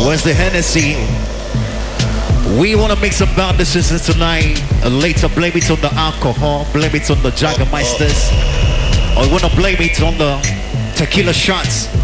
Where's the Hennessy? We want to make some bad decisions tonight. Later, blame it on the alcohol, blame it on the Jagermeisters. Or we want to blame it on the tequila shots.